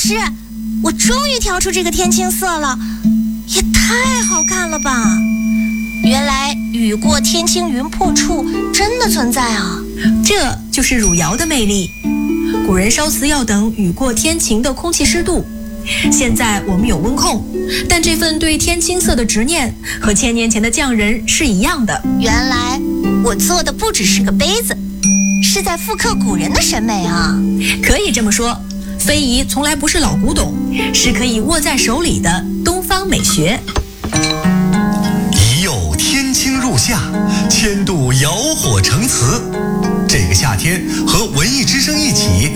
师，我终于调出这个天青色了，也太好看了吧！原来雨过天晴云破处真的存在啊！ 这就是汝窑的魅力。古人烧瓷要等雨过天晴的空气湿度，现在我们有温控，但这份对天青色的执念和1000年前的匠人是一样的。 原来我做的不只是个杯子，是在复刻古人的审美啊！ 可以这么说，非遗从来不是老古董，是可以握在手里的东方美学。 已有天青入夏，千度窑火成瓷。这个夏天，和文艺之声一起